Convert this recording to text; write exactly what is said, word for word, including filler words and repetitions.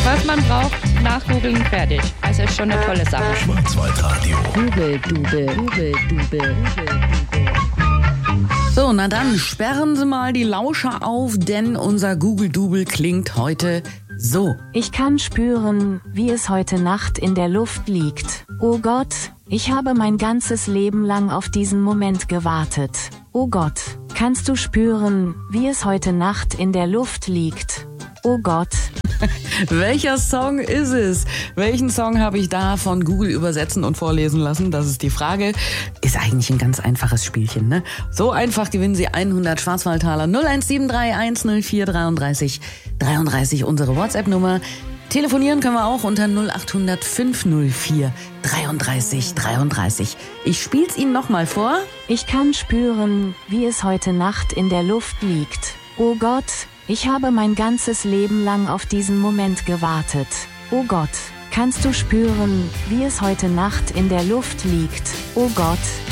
Was man braucht, nachgoogeln, fertig. Also ist schon eine tolle Sache. Schwarzwaldradio. Google, Dubel, Google, Dubel, So, na dann sperren Sie mal die Lauscher auf, denn unser Google-Dubel klingt heute so. Ich kann spüren, wie es heute Nacht in der Luft liegt. Oh Gott, ich habe mein ganzes Leben lang auf diesen Moment gewartet. Oh Gott, kannst du spüren, wie es heute Nacht in der Luft liegt? Oh Gott. Welcher Song ist es? Welchen Song habe ich da von Google übersetzen und vorlesen lassen? Das ist die Frage. Ist eigentlich ein ganz einfaches Spielchen, ne? So einfach gewinnen Sie hundert Schwarzwaldtaler. null eins sieben drei eins null vier dreiunddreißig dreiunddreißig, unsere WhatsApp-Nummer. Telefonieren können wir auch unter null acht hundert fünf null vier dreiunddreißig dreiunddreißig. Ich spiel's Ihnen nochmal vor. Ich kann spüren, wie es heute Nacht in der Luft liegt. Oh Gott, ich habe mein ganzes Leben lang auf diesen Moment gewartet. Oh Gott, kannst du spüren, wie es heute Nacht in der Luft liegt? Oh Gott.